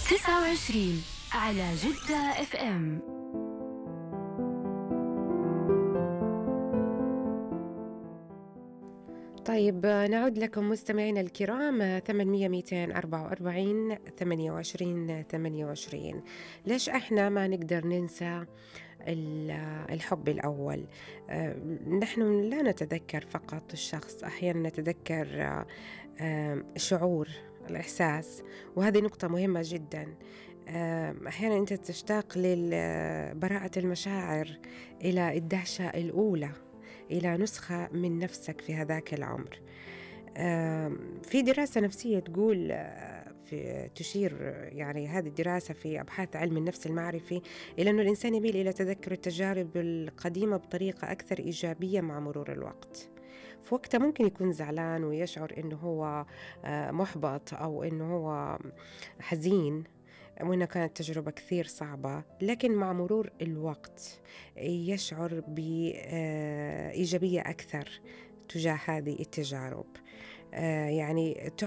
29 على جدة اف ام. طيب نعود لكم مستمعينا الكرام 800 244 28 28. ليش احنا ما نقدر ننسى الحب الأول؟ نحن لا نتذكر فقط الشخص، أحيانا نتذكر الشعور، الإحساس، وهذه نقطة مهمة جدا. أحيانا أنت تشتاق لبراءة المشاعر، إلى الدهشة الأولى، إلى نسخة من نفسك في هذاك العمر. في دراسة نفسية تقول، تشير يعني هذه الدراسة في أبحاث علم النفس المعرفي إلى أن الإنسان يميل إلى تذكر التجارب القديمة بطريقة أكثر إيجابية مع مرور الوقت. في وقتها ممكن يكون زعلان ويشعر أنه هو محبط، أو أنه هو حزين، وإنها كانت تجربة كثير صعبة، لكن مع مرور الوقت يشعر بإيجابية أكثر تجاه هذه التجارب. يعني